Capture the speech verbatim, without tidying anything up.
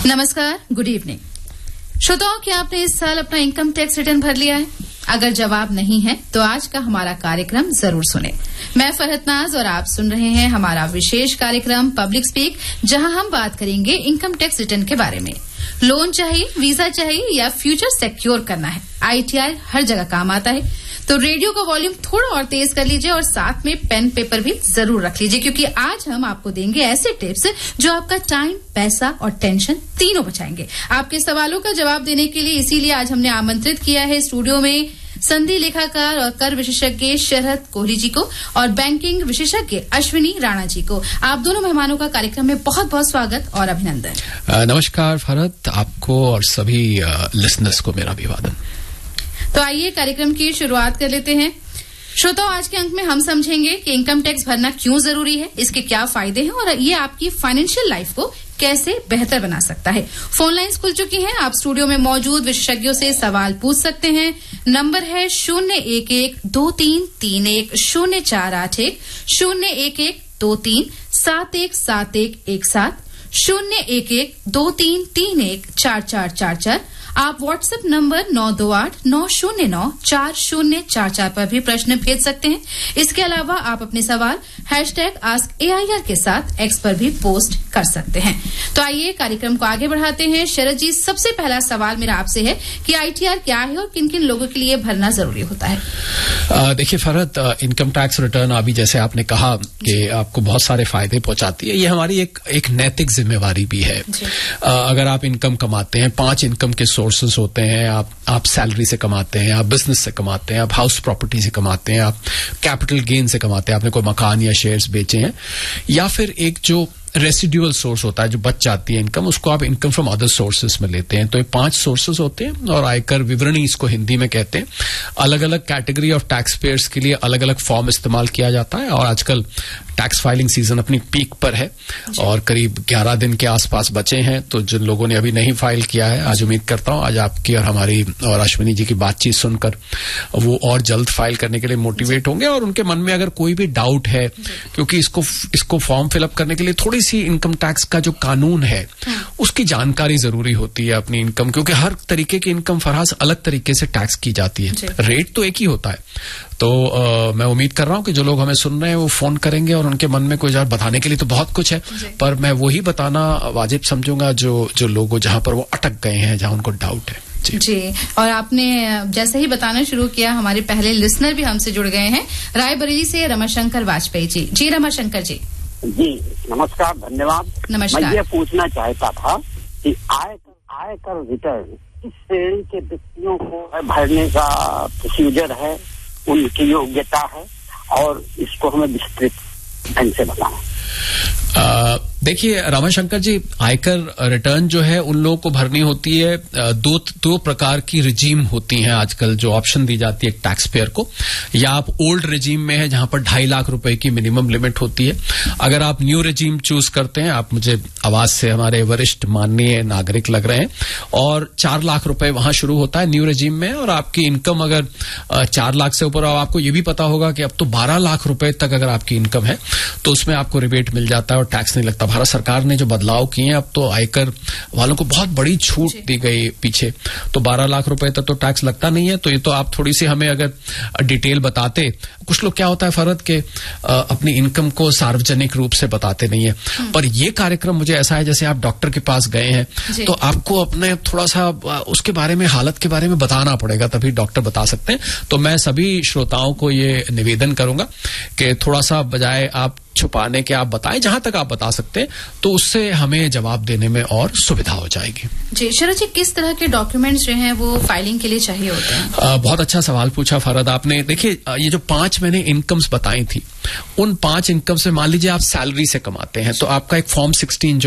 नमस्कार, good evening. श्रोताओं, क्या आपने इस साल अपना इनकम टैक्स रिटर्न भर लिया है? अगर जवाब नहीं है तो आज का हमारा कार्यक्रम जरूर सुने। मैं फरहत नाज और आप सुन रहे हैं हमारा विशेष कार्यक्रम पब्लिक स्पीक, जहां हम बात करेंगे इनकम टैक्स रिटर्न के बारे में। लोन चाहिए, वीजा चाहिए या फ्यूचर सिक्योर करना है, आईटीआर हर जगह काम आता है। तो रेडियो का वॉल्यूम थोड़ा और तेज कर लीजिए और साथ में पेन पेपर भी जरूर रख लीजिए, क्योंकि आज हम आपको देंगे ऐसे टिप्स जो आपका टाइम, पैसा और टेंशन तीनों बचाएंगे। आपके सवालों का जवाब देने के लिए इसीलिए आज हमने आमंत्रित किया है स्टूडियो में संधि लेखाकार और कर विशेषज्ञ शरद कोहली जी को और बैंकिंग विशेषज्ञ अश्विनी राणा जी को। आप दोनों मेहमानों का कार्यक्रम में बहुत बहुत स्वागत और अभिनंदन। नमस्कार फरहत, आपको और सभी लिसनर्स को मेरा अभिवादन। तो आइए कार्यक्रम की शुरुआत कर लेते हैं। श्रोताओं, आज के अंक में हम समझेंगे कि इनकम टैक्स भरना क्यों जरूरी है, इसके क्या फायदे हैं और ये आपकी फाइनेंशियल लाइफ को कैसे बेहतर बना सकता है। फोन लाइंस खुल चुकी हैं, आप स्टूडियो में मौजूद विशेषज्ञों से सवाल पूछ सकते हैं। नंबर है शून्य एक एक दो तीन तीन एक शून्य चार आठ एक, शून्य एक एक दो तीन सात एक सात एक एक सात, शून्य एक एक दो तीन तीन एक चार चार चार चार। आप व्हाट्सएप नंबर नौ दो आठ नौ शून्य नौ चार शून्य चार चार पर भी प्रश्न भेज सकते हैं। इसके अलावा आप अपने सवाल हैशटैग आस्क एआईआर के साथ एक्स पर भी पोस्ट कर सकते हैं। तो आइए कार्यक्रम को आगे बढ़ाते हैं। शरद जी, सबसे पहला सवाल मेरा आपसे है कि आईटीआर क्या है और किन किन लोगों के लिए भरना जरूरी होता है? देखिए फरहत, इनकम टैक्स रिटर्न अभी जैसे आपने कहा कि आपको बहुत सारे फायदे पहुंचाती है, ये हमारी एक एक नैतिक जिम्मेवारी भी है। आ, अगर आप इनकम कमाते हैं, पांच इनकम के सोर्सेस होते हैं। आप आप सैलरी से कमाते हैं, आप बिजनेस से कमाते हैं, आप हाउस प्रॉपर्टी से कमाते हैं, आप कैपिटल गेन से कमाते हैं, आपने कोई मकान या शेयर्स बेचे हैं, या फिर एक जो रेसिड्यूअल सोर्स होता है जो बच जाती है इनकम, उसको आप इनकम फ्रॉम अदर सोर्सेस में लेते हैं। तो ये पांच सोर्सेस होते हैं और आयकर विवरणी इसको हिंदी में कहते हैं। अलग अलग कैटेगरी ऑफ टैक्स पेयर्स के लिए अलग अलग फॉर्म इस्तेमाल किया जाता है और आजकल टैक्स फाइलिंग सीजन अपनी पीक पर है और करीब ग्यारह दिन के आसपास बचे हैं। तो जिन लोगों ने अभी नहीं फाइल किया है, आज उम्मीद करता हूं आज आपकी और हमारी और अश्विनी जी की बातचीत सुनकर वो और जल्द फाइल करने के लिए मोटिवेट होंगे। और उनके मन में अगर कोई भी डाउट है, क्योंकि इसको इसको फॉर्म फिलअप करने के लिए थोड़ी सी इनकम टैक्स का जो कानून है उसकी जानकारी जरूरी होती है अपनी इनकम, क्योंकि हर तरीके की इनकम फराज अलग तरीके से टैक्स की जाती है, रेट तो एक ही होता है। तो आ, मैं उम्मीद कर रहा हूं कि जो लोग हमें सुन रहे हैं वो फोन करेंगे और उनके मन में कोई जार बताने के लिए तो बहुत कुछ है, पर मैं वही बताना वाजिब समझूंगा जो जो लोग जहां पर वो अटक गए हैं, जहां उनको डाउट है। जी।, जी और आपने जैसे ही बताना शुरू किया, हमारे पहले लिसनर भी हमसे जुड़ गए हैं। रायबरेली से रमाशंकर वाजपेयी जी। जी रमाशंकर जी। जी नमस्कार, धन्यवाद। नमस्कार। मैं ये पूछना चाहता था कि आयकर आयकर रिटर्न किस श्रेणी के व्यक्तियों को भरने का प्रोसीजर है, उनकी योग्यता है, और इसको हमें विस्तृत ढंग से बताना। देखिए रमाशंकर जी, आयकर रिटर्न जो है उन लोगों को भरनी होती है। दो दो प्रकार की रिजीम होती हैं आजकल जो ऑप्शन दी जाती है टैक्स पेयर को। या आप ओल्ड रिजीम में है जहां पर ढाई लाख रुपए की मिनिमम लिमिट होती है। अगर आप न्यू रिजीम चूज करते हैं, आप मुझे आवाज से हमारे वरिष्ठ माननीय नागरिक लग रहे हैं, और चार लाख रुपए वहां शुरू होता है न्यू रिजीम में। और आपकी इनकम अगर चार लाख से ऊपर, आपको ये भी पता होगा कि अब तो बारह लाख रुपए तक अगर आपकी इनकम है तो उसमें आपको रिबेट मिल जाता है और टैक्स नहीं लगता। भारत सरकार ने जो बदलाव किए हैं, अब तो आयकर वालों को बहुत बड़ी छूट दी गई पीछे, तो बारह लाख रुपए तक तो टैक्स लगता नहीं है। तो ये तो आप थोड़ी सी हमें अगर डिटेल बताते। कुछ लोग क्या होता है फरहत के अपनी इनकम को सार्वजनिक रूप से बताते नहीं है, पर ये कार्यक्रम मुझे ऐसा है जैसे आप डॉक्टर के पास गए हैं तो आपको अपने थोड़ा सा उसके बारे में, हालत के बारे में बताना पड़ेगा, तभी डॉक्टर बता सकते हैं। तो मैं सभी श्रोताओं को ये निवेदन करूंगा कि थोड़ा सा बजाय आप छुपाने के आप बताएं, जहां तक आप बता सकते हैं, तो उससे हमें जवाब देने में और सुविधा हो जाएगी। जी शरद जी, किस तरह के डॉक्यूमेंट्स जो हैं वो फाइलिंग के लिए चाहिए होते हैं? आ, बहुत अच्छा सवाल पूछा फरहत आपने। देखिए ये जो पांच मैंने इनकम्स बताई थी, उन पांच इनकम से मान लीजिए आप सैलरी से कमाते हैं तो आपका एक फॉर्म सिक्सटीन